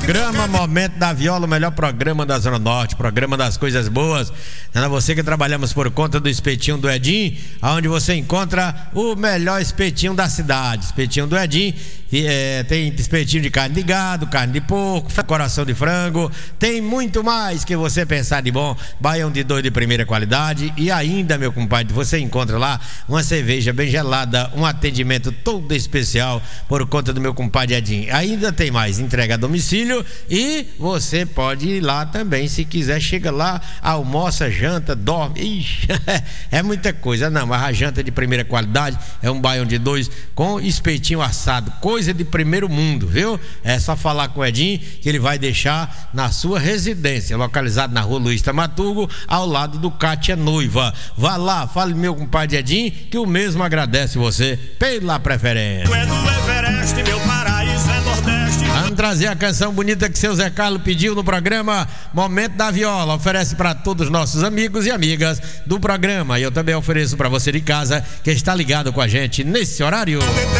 programa Momento da Viola, o melhor programa da Zona Norte, programa das coisas boas. É você que trabalhamos por conta do Espetinho do Edinho, onde você encontra o melhor espetinho da cidade. Espetinho do Edinho, tem espetinho de carne de gado, carne de porco, coração de frango, tem muito mais que você pensar de bom. Baião de dois de primeira qualidade e ainda, meu compadre, você encontra lá uma cerveja bem gelada, um atendimento todo especial por conta do meu compadre Edinho. Ainda tem mais entrega a domicílio e você pode ir lá também, se quiser, chega lá, almoça, janta, dorme. Ixi, é muita coisa, não, mas a janta de primeira qualidade é um baião de dois com espetinho assado, coisa de primeiro mundo, viu? É só falar com o Edinho que ele vai deixar na sua residência, localizado na rua Luiz Tamaturgo, ao lado do Cátia Noiva. Vá lá, fale meu compadre Edinho, que o mesmo agradece você pela preferência. Tu é do Everest, meu paraíso é Nordeste. Vamos trazer a canção bonita que seu Zé Carlos pediu no programa Momento da Viola. Oferece para todos os nossos amigos e amigas do programa. E eu também ofereço para você de casa que está ligado com a gente nesse horário.